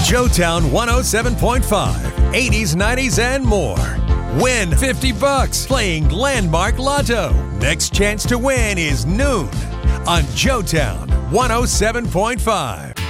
Joetown 107.5, 80s, 90s, and more. Win $50 playing Landmark Lotto. Next chance to win is noon on Joetown 107.5.